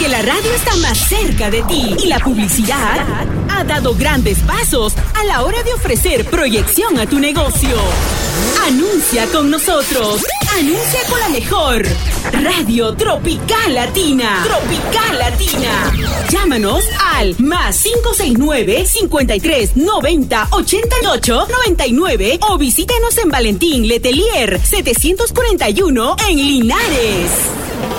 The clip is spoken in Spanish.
Porque la radio está más cerca de ti y la publicidad ha dado grandes pasos a la hora de ofrecer proyección a tu negocio. Anuncia con nosotros. Anuncia con la mejor Radio Tropical Latina. Tropical Latina. Llámanos al +569 53 90 88 99 o visítanos en Valentín Letelier 741 en Linares.